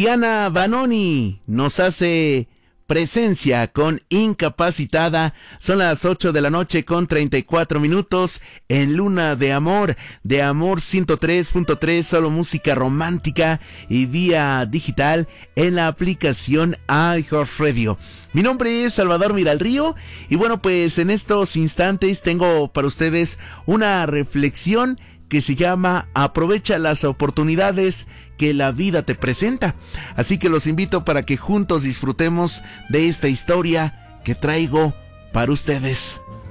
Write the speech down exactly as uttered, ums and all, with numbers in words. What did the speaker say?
Diana Vanoni nos hace presencia con Incapacitada. Son las ocho de la noche con treinta y cuatro minutos en Luna de Amor, de Amor ciento tres punto tres, solo música romántica y vía digital en la aplicación iHeartRadio. Mi nombre es Salvador Miralrío y bueno, pues en estos instantes tengo para ustedes una reflexión que se llama Aprovecha las oportunidades que la vida te presenta. Así que los invito para que juntos disfrutemos de esta historia que traigo para ustedes.